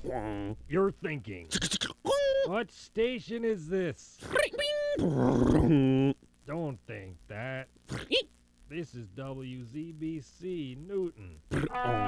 You're thinking, what station is this? Don't think that. This is WZBC Newton.